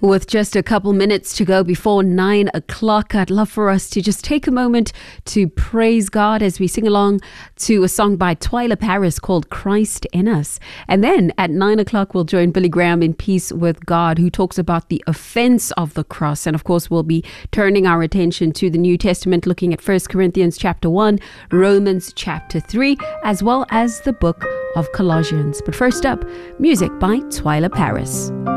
With just a couple minutes to go before 9 o'clock, I'd love for us to just take a moment to praise God as we sing along to a song by Twyla Paris called Christ in Us. And then at 9 o'clock, we'll join Billy Graham in Peace with God, who talks about the offense of the cross. And of course, we'll be turning our attention to the New Testament, looking at 1 Corinthians chapter 1, Romans chapter 3, as well as the book of Colossians. But first up, music by Twyla Paris.